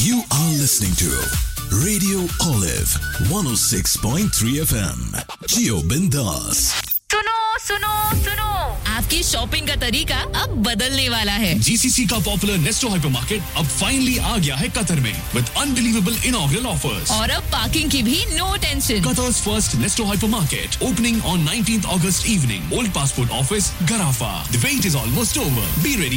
You are listening to Radio Olive 106.3 FM. Gio Bindas. सुनो सुनो सुनो, आपकी शॉपिंग का तरीका अब बदलने वाला है। GCC का पॉपुलर नेस्टो हाइपरमार्केट अब फाइनली आ गया है कतर में विद अनबिलीवेबल इनॉग्रल ऑफर्स। और अब पार्किंग की भी no tension. Qatar's first Nesto hypermarket opening on 19th August evening. Old Passport Office, Garafa. The wait is almost over. Be ready